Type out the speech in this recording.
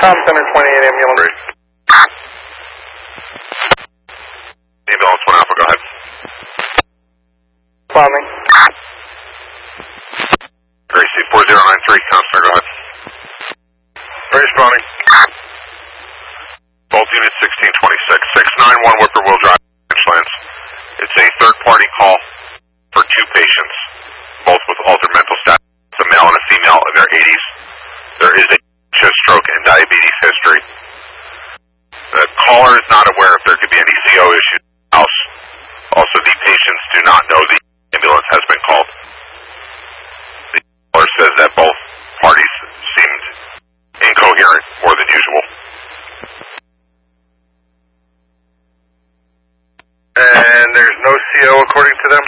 Center 28 ambulance. Ambulance 1 Alpha, go ahead. Responding. Gracie 4093, Counselor, go ahead. Responding. Both units 1626, 691 Whippoorwill Drive, Ranchlands. It's a third-party call for 2 patients, both with altered mental status, a male and a female in their 80s. There is a stroke and diabetes history. The caller is not aware if there could be any CO issues.